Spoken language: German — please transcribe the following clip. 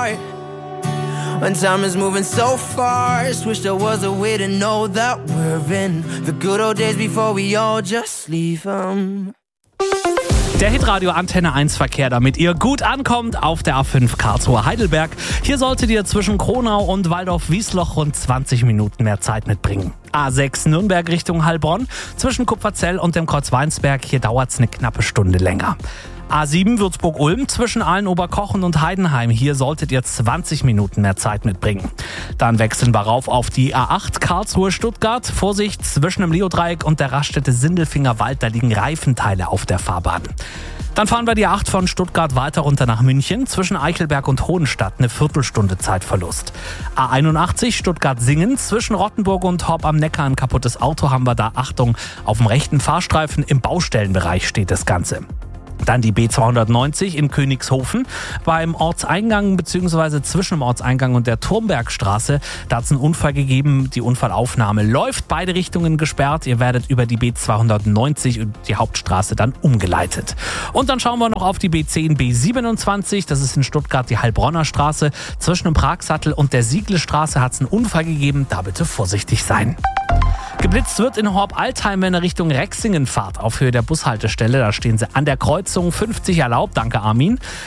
heart. When time is moving so fast, wish there was a way to know that we're in the good old days before we all just leave them. Der Hitradio Antenne 1 Verkehr, damit ihr gut ankommt auf der A5 Karlsruhe-Heidelberg. Hier solltet ihr zwischen Kronau und Waldorf-Wiesloch rund 20 Minuten mehr Zeit mitbringen. A6 Nürnberg Richtung Heilbronn, zwischen Kupferzell und dem Kreuz Weinsberg, hier dauert es eine knappe Stunde länger. A7 Würzburg-Ulm zwischen Aalen-Oberkochen und Heidenheim. Hier solltet ihr 20 Minuten mehr Zeit mitbringen. Dann wechseln wir rauf auf die A8 Karlsruhe-Stuttgart. Vorsicht, zwischen dem Leodreieck und der Raststätte Sindelfinger Wald, da liegen Reifenteile auf der Fahrbahn. Dann fahren wir die 8 von Stuttgart weiter runter nach München. Zwischen Eichelberg und Hohenstadt eine Viertelstunde Zeitverlust. A81 Stuttgart-Singen. Zwischen Rottenburg und Horb am Neckar ein kaputtes Auto haben wir da. Achtung, auf dem rechten Fahrstreifen im Baustellenbereich steht das Ganze. Dann die B290 in Königshofen. Beim Ortseingang bzw. zwischen dem Ortseingang und der Turmbergstraße, da hat es einen Unfall gegeben. Die Unfallaufnahme läuft, beide Richtungen gesperrt. Ihr werdet über die B290 und die Hauptstraße dann umgeleitet. Und dann schauen wir noch auf die B10, B27. Das ist in Stuttgart die Heilbronner Straße. Zwischen dem Pragsattel und der Sieglestraße hat es einen Unfall gegeben. Da bitte vorsichtig sein. Geblitzt wird in Horb-Altheim, wenn ihr Richtung Rexingen fahrt, auf Höhe der Bushaltestelle. Da stehen sie an der Kreuzung, 50 erlaubt, danke Armin.